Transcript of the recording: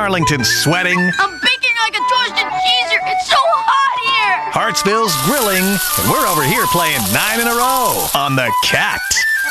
Arlington's sweating. I'm baking like a toasted cheeser. It's so hot here. Hartsville's grilling. And we're over here playing 9 in a row on The Cat.